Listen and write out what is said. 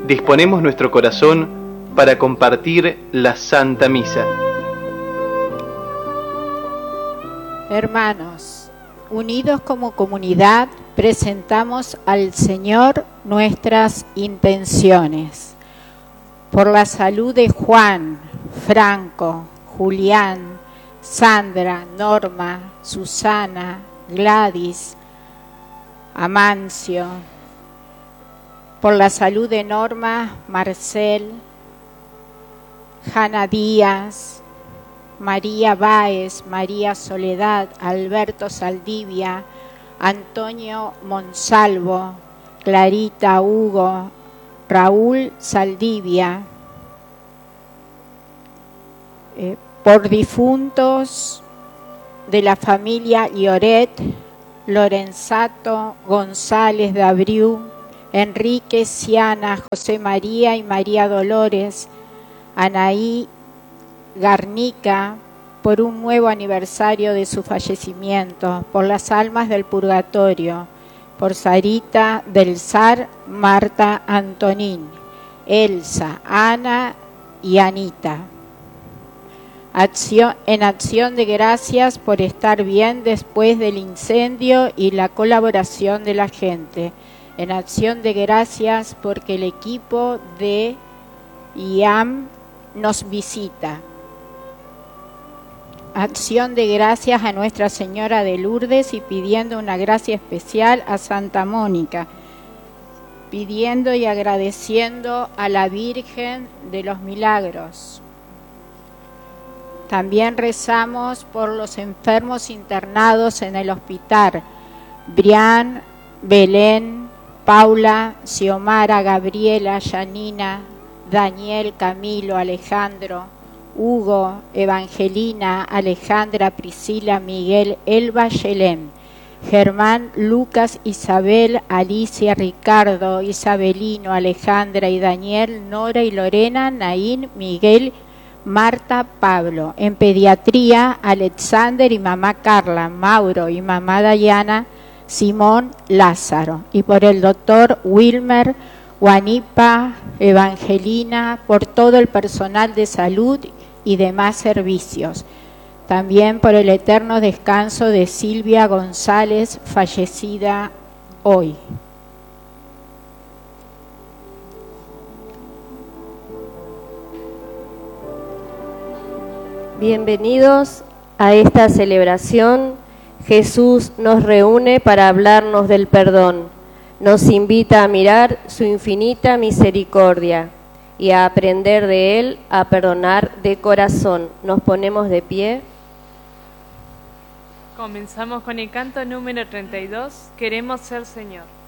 disponemos nuestro corazón para compartir la Santa Misa. Hermanos, unidos como comunidad, presentamos al Señor nuestras intenciones. Por la salud de Juan, Franco, Julián, Sandra, Norma, Susana, Gladys, Amancio. Por la salud de Norma, Marcel, Jana Díaz, María Báez, María Soledad, Alberto Saldivia, Antonio Monsalvo, Clarita Hugo, Raúl Saldivia. Por difuntos de la familia Lloret, Lorenzato González de Abreu, Enrique Ciana, José María y María Dolores, Anaí Garnica, por un nuevo aniversario de su fallecimiento, por las almas del purgatorio, por Sarita del Sar, Marta Antonín, Elsa, Ana y Anita. En acción de gracias por estar bien después del incendio y la colaboración de la gente. En acción de gracias porque el equipo de IAM nos visita. Acción de gracias a Nuestra Señora de Lourdes y pidiendo una gracia especial a Santa Mónica, pidiendo y agradeciendo a la Virgen de los Milagros. También rezamos por los enfermos internados en el hospital, Brian, Belén, Paula, Xiomara, Gabriela, Yanina, Daniel, Camilo, Alejandro, Hugo, Evangelina, Alejandra, Priscila, Miguel, Elba, Yelem, Germán, Lucas, Isabel, Alicia, Ricardo, Isabelino, Alejandra y Daniel, Nora y Lorena, Naín, Miguel, Marta, Pablo. En pediatría, Alexander y mamá Carla, Mauro y mamá Dayana, Simón, Lázaro. Y por el doctor Wilmer, Juanipa, Evangelina, por todo el personal de salud y demás servicios. También por el eterno descanso de Silvia González, fallecida hoy. Bienvenidos a esta celebración. Jesús nos reúne para hablarnos del perdón. Nos invita a mirar su infinita misericordia y a aprender de Él a perdonar de corazón. Nos ponemos de pie. Comenzamos con el canto número 32, Queremos ser Señor.